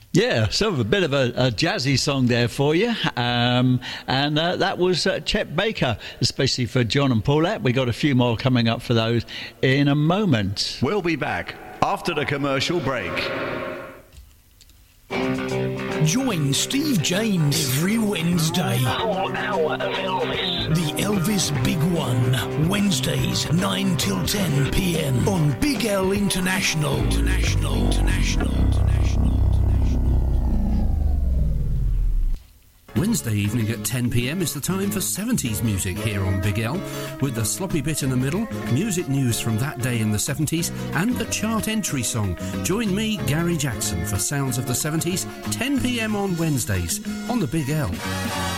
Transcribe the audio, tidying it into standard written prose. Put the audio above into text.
Yeah, so a bit of a jazzy song there for you. And that was Chet Baker, especially for John and Paulette. We got a few more coming up for those in a moment. We'll be back after the commercial break. Join Steve James every Wednesday. A whole hour of Elvis. The Elvis Big One. Wednesdays, 9 till 10 p.m. on Big L International. Wednesday evening at 10 p.m. is the time for 70s music here on Big L, with the sloppy bit in the middle, music news from that day in the 70s, and the chart entry song. Join me, Gary Jackson, for Sounds of the 70s, 10 p.m. on Wednesdays on the Big L.